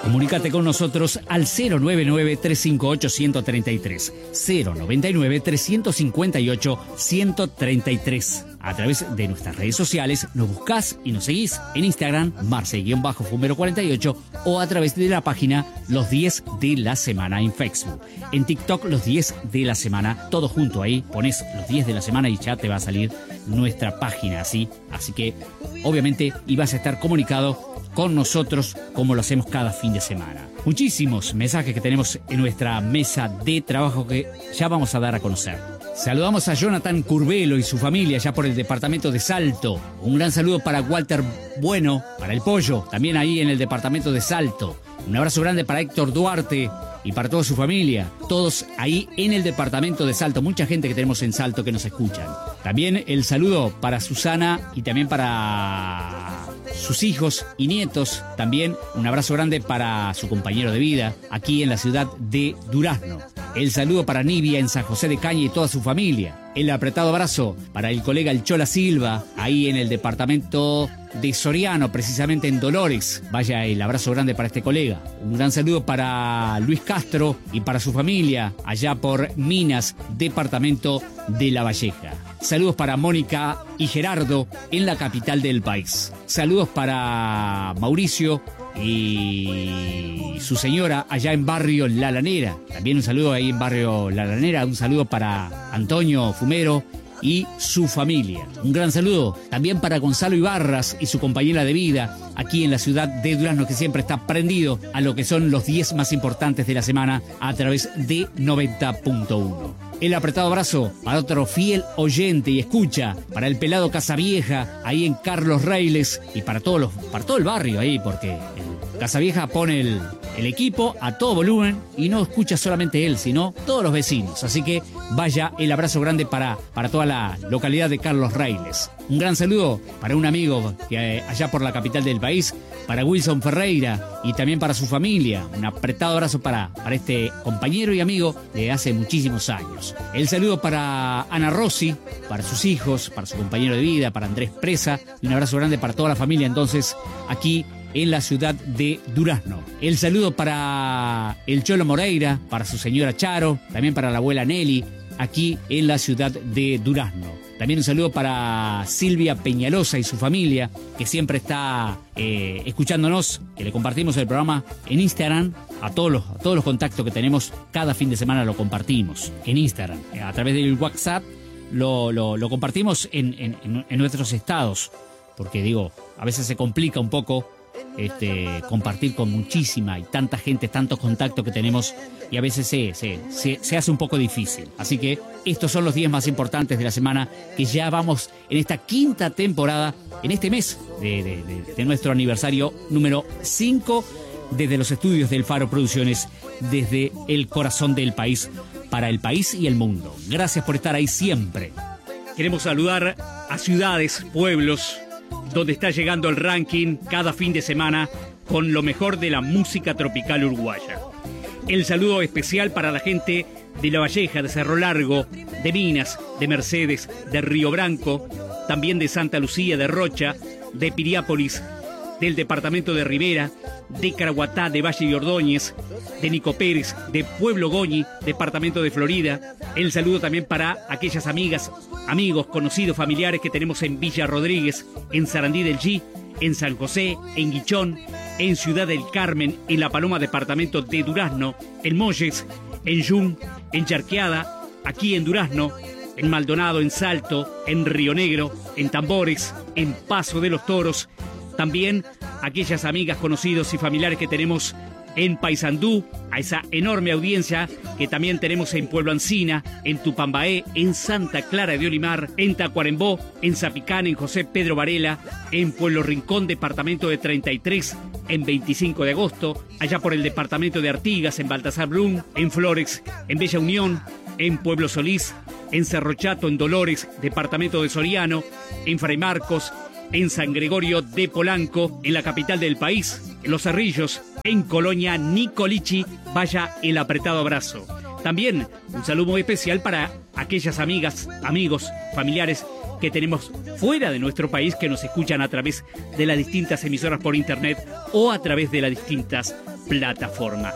Comunícate con nosotros al 099-358-133, 099-358-133. A través de nuestras redes sociales nos buscás y nos seguís en Instagram, Marce-Fumero48, o a través de la página Los 10 de la Semana en Facebook. En TikTok, Los 10 de la Semana, todo junto ahí, pones Los 10 de la Semana y ya te va a salir nuestra página así que obviamente ibas a estar comunicado con nosotros como lo hacemos cada fin de semana. Muchísimos mensajes que tenemos en nuestra mesa de trabajo que ya vamos a dar a conocer. Saludamos a Jonathan Curbelo y su familia allá por el departamento de Salto. Un gran saludo para Walter Bueno, para el Pollo, también ahí en el departamento de Salto. Un abrazo grande para Héctor Duarte y para toda su familia, todos ahí en el departamento de Salto, mucha gente que tenemos en Salto que nos escuchan. También el saludo para Susana y también para sus hijos y nietos. También un abrazo grande para su compañero de vida aquí en la ciudad de Durazno. El saludo para Nibia en San José de Caña y toda su familia. El apretado abrazo para el colega El Chola Silva, ahí en el departamento de Soriano, precisamente en Dolores. Vaya el abrazo grande para este colega. Un gran saludo para Luis Castro y para su familia, allá por Minas, departamento de La Valleja. Saludos para Mónica y Gerardo en la capital del país. Saludos para Mauricio y su señora allá en barrio La Lanera. También un saludo ahí en barrio La Lanera. Un saludo para Antonio Fumero y su familia. Un gran saludo también para Gonzalo Ibarras y su compañera de vida aquí en la ciudad de Durazno, que siempre está prendido a lo que son los 10 más importantes de la semana a través de 90.1. El apretado abrazo para otro fiel oyente y escucha, para el pelado Casavieja, ahí en Carlos Reiles, y para todo el barrio ahí, porque el Casavieja pone el equipo a todo volumen y no escucha solamente él, sino todos los vecinos. Así que vaya el abrazo grande para toda la localidad de Carlos Reiles. Un gran saludo para un amigo que allá por la capital del país, para Wilson Ferreira y también para su familia. Un apretado abrazo para este compañero y amigo de hace muchísimos años. El saludo para Ana Rossi, para sus hijos, para su compañero de vida, para Andrés Presa, y un abrazo grande para toda la familia entonces aquí en la ciudad de Durazno. El saludo para el Cholo Moreira, para su señora Charo, también para la abuela Nelly, aquí en la ciudad de Durazno. También un saludo para Silvia Peñalosa y su familia, que siempre está escuchándonos, que le compartimos el programa en Instagram. A todos los contactos que tenemos, cada fin de semana lo compartimos en Instagram. A través del WhatsApp lo compartimos en nuestros estados, porque digo, a veces se complica un poco compartir con muchísima y tanta gente, tantos contactos que tenemos, y a veces se hace un poco difícil. Así que estos son los 10 más importantes de la semana, que ya vamos en esta quinta temporada, en este mes de nuestro aniversario número 5, desde los estudios del Faro Producciones, desde el corazón del país, para el país y el mundo. Gracias por estar ahí siempre. Queremos saludar a ciudades, pueblos, donde está llegando el ranking cada fin de semana con lo mejor de la música tropical uruguaya. El saludo especial para la gente de La Valleja, de Cerro Largo, de Minas, de Mercedes, de Río Branco, también de Santa Lucía, de Rocha, de Piriápolis, del departamento de Rivera, de Caraguatá, de Valle y Ordóñez, de Nico Pérez, de Pueblo Goñi, departamento de Florida. El saludo también para aquellas amigas, amigos, conocidos, familiares que tenemos en Villa Rodríguez, en Sarandí del G, en San José, en Guichón, en Ciudad del Carmen, en La Paloma, departamento de Durazno, en Molles, en Yum, en Charqueada, aquí en Durazno, en Maldonado, en Salto, en Río Negro, en Tambores, en Paso de los Toros. También aquellas amigas, conocidos y familiares que tenemos en Paysandú, a esa enorme audiencia que también tenemos en Pueblo Ancina, en Tupambaé, en Santa Clara de Olimar, en Tacuarembó, en Zapicán, en José Pedro Varela, en Pueblo Rincón, departamento de 33, en 25 de agosto, allá por el departamento de Artigas, en Baltasar Brum, en Flores, en Bella Unión, en Pueblo Solís, en Cerro Chato, en Dolores, departamento de Soriano, en Fray Marcos, en San Gregorio de Polanco, en la capital del país, en Los Cerrillos, en Colonia Nicolichi. Vaya el apretado abrazo. También un saludo muy especial para aquellas amigas, amigos, familiares que tenemos fuera de nuestro país, que nos escuchan a través de las distintas emisoras por internet o a través de las distintas plataforma.